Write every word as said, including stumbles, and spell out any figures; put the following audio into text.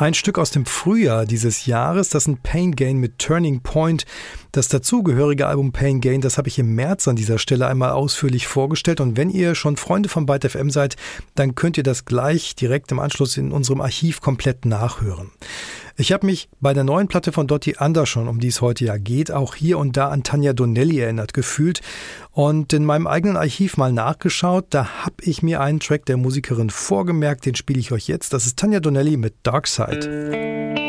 Ein Stück aus dem Frühjahr dieses Jahres, das sind Pain Gain mit Turning Point. Das dazugehörige Album Pain Gain, das habe ich im März an dieser Stelle einmal ausführlich vorgestellt. Und wenn ihr schon Freunde von Byte F M seid, dann könnt ihr das gleich direkt im Anschluss in unserem Archiv komplett nachhören. Ich habe mich bei der neuen Platte von Dottie Andersson, um die es heute ja geht, auch hier und da an Tanja Donelly erinnert gefühlt und in meinem eigenen Archiv mal nachgeschaut. Da habe ich mir einen Track der Musikerin vorgemerkt, den spiele ich euch jetzt. Das ist Tanja Donelly mit Dark Side.